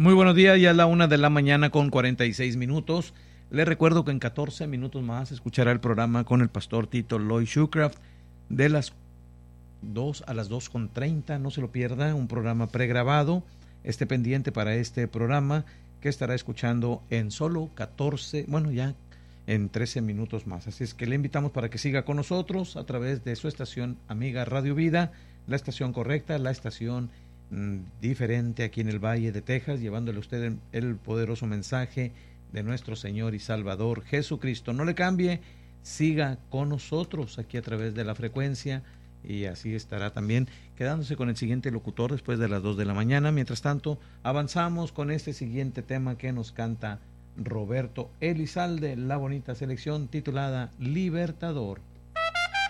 Muy buenos días, ya es la 1 de la mañana con 46 minutos. Les recuerdo que en 14 minutos más escuchará el programa con el pastor Tito Lloyd Shoecraft de las 2 a las 2:30. No se lo pierda, un programa pregrabado. Esté pendiente para este programa que estará escuchando en solo 14, bueno, ya en 13 minutos más. Así es que le invitamos para que siga con nosotros a través de su estación amiga Radio Vida, la estación correcta, la estación diferente aquí en el Valle de Texas, llevándole a usted el poderoso mensaje de nuestro Señor y Salvador Jesucristo. No le cambie, siga con nosotros aquí a través de la frecuencia y así estará también quedándose con el siguiente locutor después de las 2 de la mañana. Mientras tanto, avanzamos con este siguiente tema que nos canta Roberto Elizalde, la bonita selección titulada Libertador.